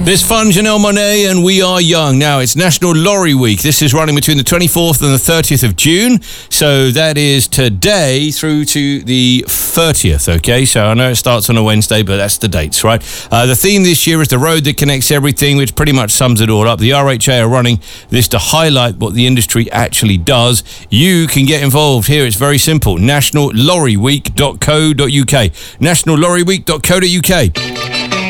There's fun, Janelle Monáe, and We Are Young. Now, it's National Lorry Week. This is running between the 24th and the 30th of June. So that is today through to the 30th, okay? So I know it starts on a Wednesday, but that's the dates, right? The theme this year is the road that connects everything, which pretty much sums it all up. The RHA are running this to highlight what the industry actually does. You can get involved here. It's very simple. nationallorryweek.co.uk. nationallorryweek.co.uk.